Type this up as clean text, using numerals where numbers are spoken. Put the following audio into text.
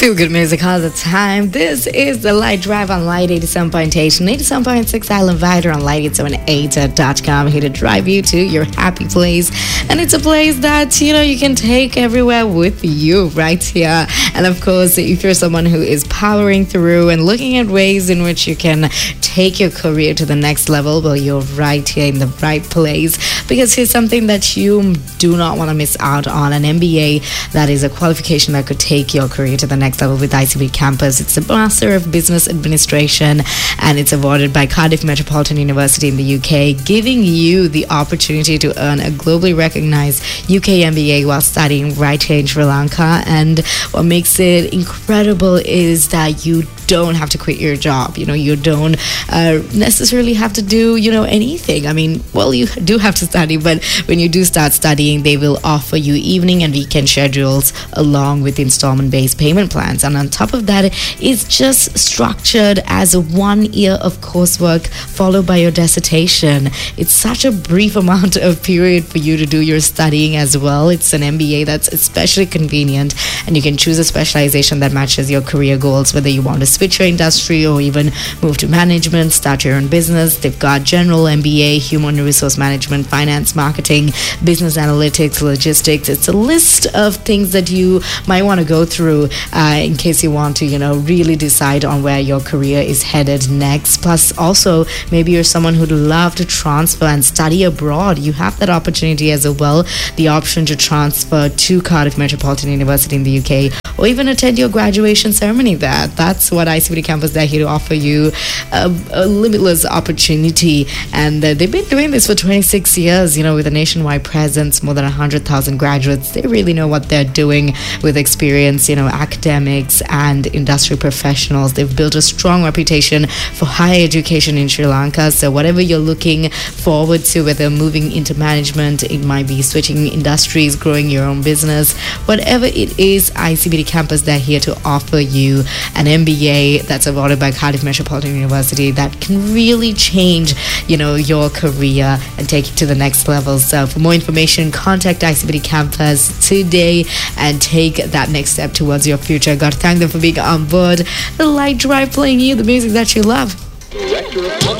Feel good music all the time. This is the Light Drive on Light 87.8 and 87.6 Island Vider on light878.com, here to drive you to your happy place. And it's a place that, you can take everywhere with you right here. And of course, if you're someone who is powering through and looking at ways in which you can take your career to the next level, well, you're right here in the right place, because here's something that you do not want to miss out on: an MBA that is a qualification that could take your career to the next level with ICBD Campus. It's a Master of Business Administration, and it's awarded by Cardiff Metropolitan University in the UK, giving you the opportunity to earn a globally recognized UK MBA while studying right here in Sri Lanka. And what makes it incredible is that you don't have to quit your job. You don't necessarily have to do, anything. I mean, well, you do have to study, but when you do start studying, they will offer you evening and weekend schedules along with installment-based payment plans. And on top of that, it's just structured as a 1 year of coursework followed by your dissertation. It's such a brief amount of period for you to do your studying as well. It's an MBA that's especially convenient, and you can choose a specialization that matches your career goals, whether you want to switch your industry or even move to management, start your own business. They've got general MBA, human resource management, finance, marketing, business analytics, logistics. It's a list of things that you might want to go through in case you want to, really decide on where your career is headed next. Plus, also, maybe you're someone who'd love to transfer and study abroad. You have that opportunity as well, the option to transfer to Cardiff Metropolitan University in the UK, or even attend your graduation ceremony there. That's what ICBD Campus, they're here to offer you a limitless opportunity. And they've been doing this for 26 years, with a nationwide presence, more than 100,000 graduates. They really know what they're doing with experience, academics and industry professionals. They've built a strong reputation for higher education in Sri Lanka. So whatever you're looking forward to, whether moving into management, it might be switching industries, growing your own business, whatever it is, ICBD Campus, they're here to offer you an MBA that's awarded by Cardiff Metropolitan University that can really change, your career and take it to the next level. So for more information, contact ICBD Campus today and take that next step towards your future. Got to thank them for being on board the Light Drive, playing you the music that you love.